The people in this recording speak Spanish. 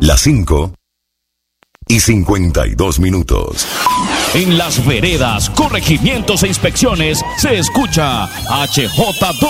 Las 5:52. En las veredas, corregimientos e inspecciones se escucha HJW.